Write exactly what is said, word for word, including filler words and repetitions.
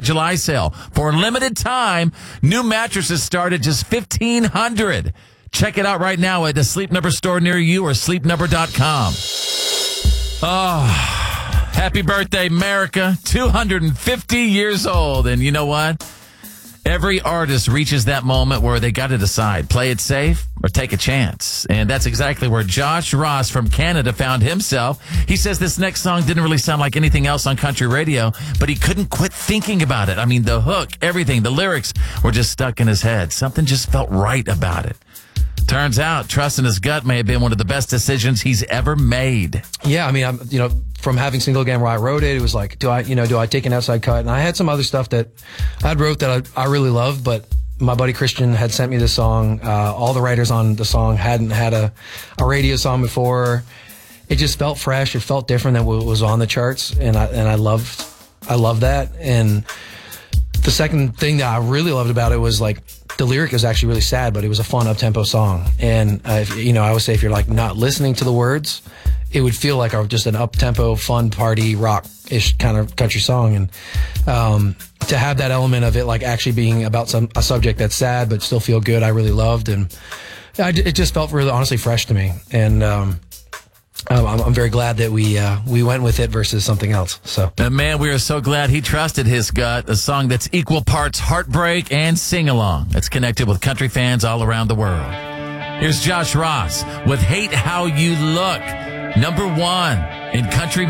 of July sale. For a limited time, new mattresses start at just fifteen hundred dollars. Check it out right now at the Sleep Number store near you or sleep number dot com. Oh, happy birthday, America. two hundred fifty years old. And you know what? Every artist reaches that moment where they got to decide, play it safe or take a chance. And that's exactly where Josh Ross from Canada found himself. He says this next song didn't really sound like anything else on country radio, but he couldn't quit thinking about it. I mean, the hook, everything, the lyrics were just stuck in his head. Something just felt right about it. Turns out trusting his gut may have been one of the best decisions he's ever made. Yeah, I mean, I'm, you know, from having Single Again where I wrote it, it was like, do I, you know, do I take an outside cut? And I had some other stuff that I'd wrote that I, I really loved, but my buddy Christian had sent me this song. Uh, all the writers on the song hadn't had a, a radio song before. It just felt fresh. It felt different than what was on the charts. And I, and I loved, I loved that. And the second thing that I really loved about it was like, the lyric is actually really sad, but it was a fun up-tempo song. And, uh, if, you know, I would say if you're like not listening to the words, it would feel like a, just an up-tempo, fun party, rock-ish kind of country song. And um, to have that element of it like actually being about some a subject that's sad but still feel good, I really loved. And I, it just felt really honestly fresh to me. And um, I'm, I'm very glad that we uh, we went with it versus something else. So, and man, we are so glad he trusted his gut. A song that's equal parts heartbreak and sing-along. It's connected with country fans all around the world. Here's Josh Ross with Hate How You Look, number one in country